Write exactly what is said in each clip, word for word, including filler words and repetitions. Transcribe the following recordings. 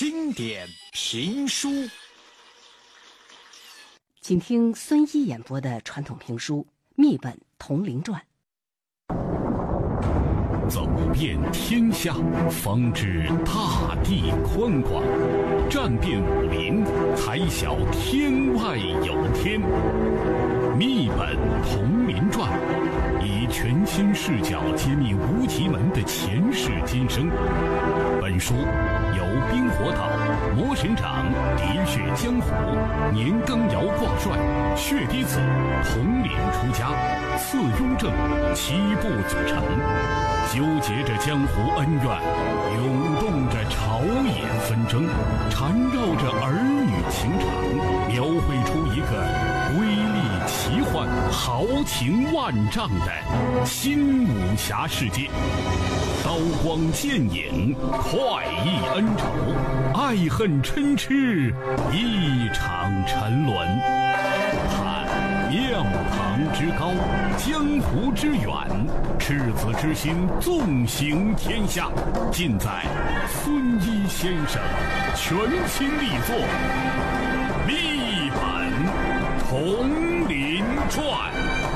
经典评书， 请听孙一演播的传统评书《密本铜陵传》。 走遍天下，方知大地宽广；战遍武林，才晓天外有天。密本铜陵传，以全新视角揭秘无极门的前世今生。本书由冰火岛、魔神掌、喋血江湖、年羹尧挂帅、血滴子、统领出家、次雍正七部组成，纠结着江湖恩怨，涌动着朝野纷争，缠绕着儿女情长，描绘出一个瑰丽奇幻、豪情万丈的新武侠世界。刀光剑影，快意恩仇，爱恨嗔痴，一场沉沦。看庙堂之高，江湖之远，赤子之心纵行天下，尽在孙一先生全新力作《密本铜陵传》。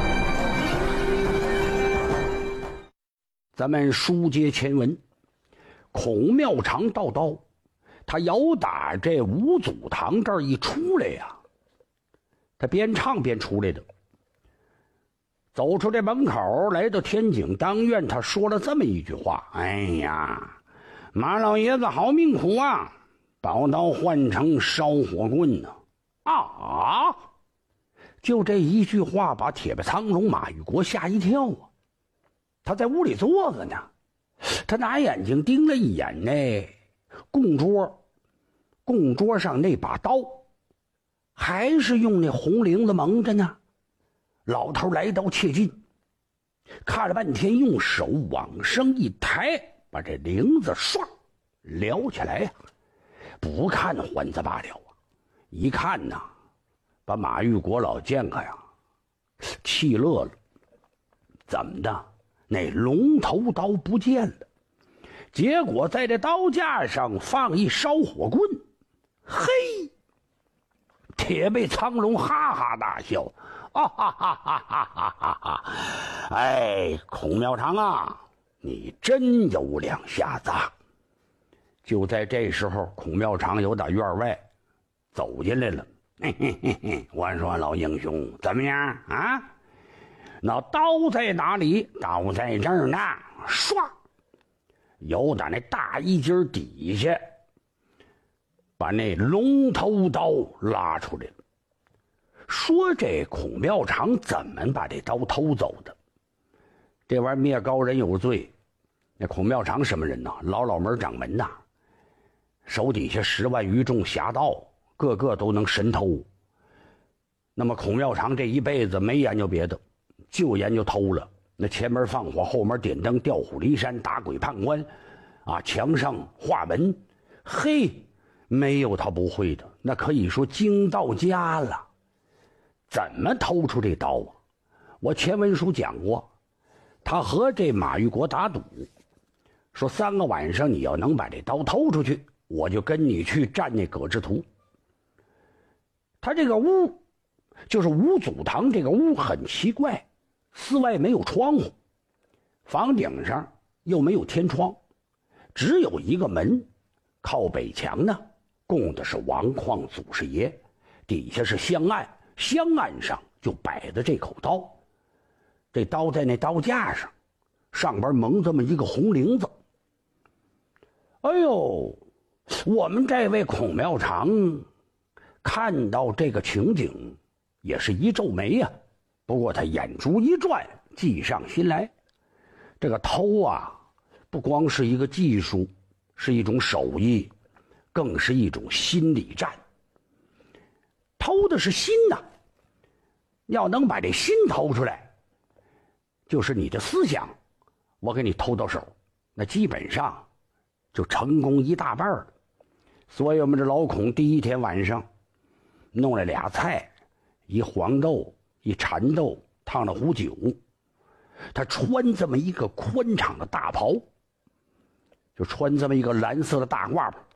咱们书接前文，孔妙长道刀，他由打这五祖堂这儿一出来呀，他边唱边出来的。走出这门口，来到天井当院，他说了这么一句话：哎呀，马老爷子好命苦啊，宝刀换成烧火棍呢！啊！就这一句话把铁背苍龙马玉国吓一跳啊！他在屋里坐着呢，他拿眼睛盯了一眼那供桌，供桌上那把刀还是用那红绫子蒙着呢。老头来到切近，看了半天，用手往上一抬，把这绫子唰撩起来呀、啊，不看还则罢了啊，一看呐，把马玉国老剑客呀气乐了。怎么的？那龙头刀不见了，结果在这刀架上放一烧火棍。嘿，铁背苍龙哈哈大笑，啊哈哈哈哈哈哈哈！哎，孔妙长啊，你真有两下子。就在这时候，孔妙长由打院外走进来了。嘿嘿嘿嘿，我说老英雄怎么样啊？那刀在哪里？刀在这儿呢！唰，由打那大衣襟底下把那龙头刀拉出来了。说这孔妙长怎么把这刀偷走的？这玩意儿灭高人有罪。那孔妙长什么人呢？老老门掌门呐，手底下十万余众侠盗，个个都能神偷。那么孔妙长这一辈子没研究别的，就研究偷了。那前门放火，后门点灯，调虎离山，打鬼判官，啊，墙上画纹，嘿，没有他不会的，那可以说精到家了。怎么偷出这刀啊？我前文书讲过，他和这马玉国打赌，说三个晚上你要能把这刀偷出去，我就跟你去战那葛之图。他这个屋就是五祖堂，这个屋很奇怪，四外没有窗户，房顶上又没有天窗，只有一个门，靠北墙呢供的是王旷祖师爷，底下是香案，香案上就摆着这口刀，这刀在那刀架上，上边蒙这么一个红绫子。哎呦，我们这位孔妙长看到这个情景也是一皱眉呀、啊，不过他眼珠一转，计上心来。这个偷啊，不光是一个技术，是一种手艺，更是一种心理战。偷的是心呐，要能把这心偷出来，就是你的思想，我给你偷到手，那基本上就成功一大半了。所以我们这老孔第一天晚上弄了俩菜，一黄豆，一蚕豆，烫了壶酒。他穿这么一个宽敞的大袍，就穿这么一个蓝色的大褂子，